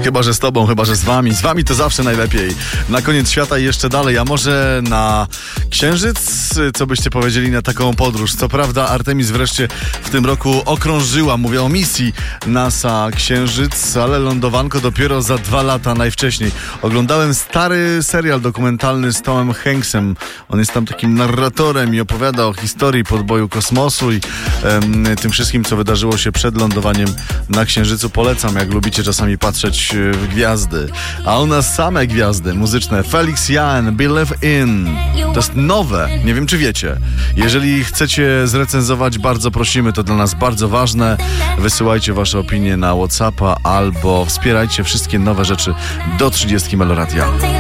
Chyba, że z tobą, chyba, że z wami. Z wami to zawsze najlepiej. Na koniec świata i jeszcze dalej, a może na Księżyc? Co byście powiedzieli na taką podróż? Co prawda Artemis wreszcie w tym roku okrążyła, mówię o misji NASA Księżyc, ale lądowanko dopiero za 2 lata najwcześniej. Oglądałem stary serial dokumentalny z Tomem Hanksem. On jest tam takim narratorem i opowiada o historii podboju kosmosu i tym wszystkim, co wydarzyło się przed lądowaniem na Księżycu. Polecam, jak lubicie czasami patrzeć w gwiazdy. A u nas same gwiazdy muzyczne. Felix Jaehn, Believe In. To jest nowe, nie wiem czy wiecie. Jeżeli chcecie zrecenzować, bardzo prosimy, to dla nas bardzo ważne. Wysyłajcie wasze opinie na WhatsAppa albo wspierajcie wszystkie nowe rzeczy do 30 Meloradia.